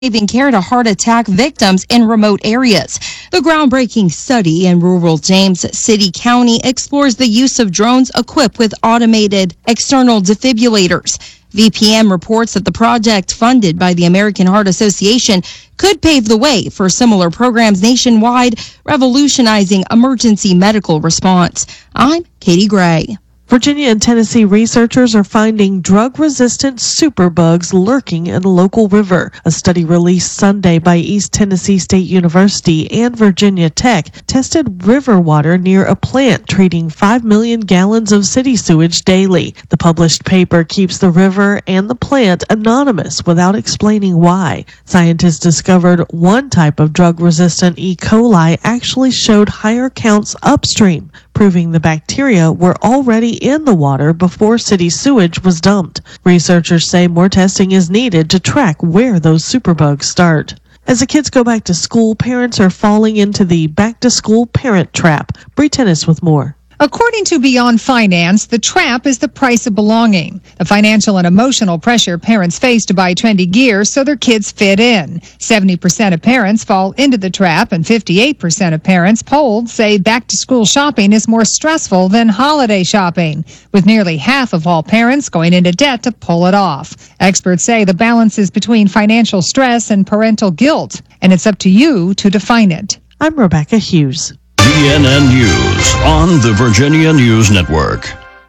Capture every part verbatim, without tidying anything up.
saving care to heart attack victims in remote areas. The groundbreaking study in rural James City County explores the use of drones equipped with automated external defibrillators. V P M reports that the project, funded by the American Heart Association, could pave the way for similar programs nationwide, revolutionizing emergency medical response. I'm Katie Gray. Virginia and Tennessee researchers are finding drug-resistant superbugs lurking in a local river. A study released Sunday by East Tennessee State University and Virginia Tech tested river water near a plant treating five million gallons of city sewage daily. The published paper keeps the river and the plant anonymous without explaining why. Scientists discovered one type of drug-resistant E. coli actually showed higher counts upstream, proving the bacteria were already in the water before city sewage was dumped. Researchers say more testing is needed to track where those superbugs start. As the kids go back to school, parents are falling into the back-to-school parent trap. Bree Tennis with more. According to Beyond Finance, the trap is the price of belonging, the financial and emotional pressure parents face to buy trendy gear so their kids fit in. seventy percent of parents fall into the trap, and fifty-eight percent of parents polled say back-to-school shopping is more stressful than holiday shopping, with nearly half of all parents going into debt to pull it off. Experts say the balance is between financial stress and parental guilt, and it's up to you to define it. I'm Rebecca Hughes. V N N News on the Virginia News Network.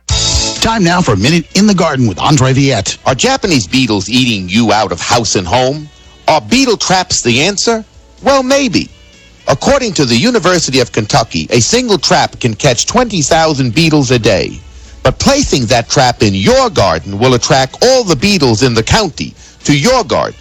Time now for a minute in the garden with Andre Viette. Are Japanese beetles eating you out of house and home? Are beetle traps the answer? Well, maybe. According to the University of Kentucky, a single trap can catch twenty thousand beetles a day. But placing that trap in your garden will attract all the beetles in the county to your garden.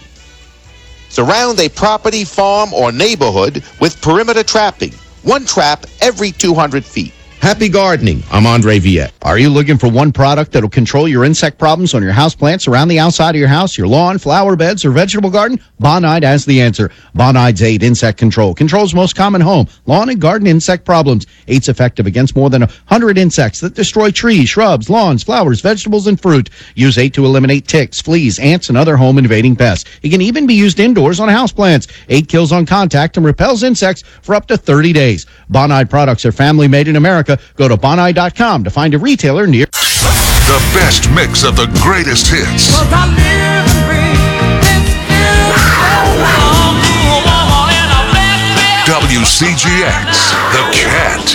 Surround a property, farm, or neighborhood with perimeter trapping. One trap every two hundred feet. Happy gardening. I'm Andre Viette. Are you looking for one product that'll control your insect problems on your house plants around the outside of your house, your lawn, flower beds, or vegetable garden? Bonide has the answer. Bonide's Aid Insect Control controls most common home, lawn, and garden insect problems. Eight's effective against more than one hundred insects that destroy trees, shrubs, lawns, flowers, vegetables, and fruit. Use Eight to eliminate ticks, fleas, ants, and other home-invading pests. It can even be used indoors on houseplants. Eight kills on contact and repels insects for up to thirty days. Bonide products are family-made in America. Go to bonide dot com to find a retailer near. The best mix of the greatest hits. W C G X, The Cat.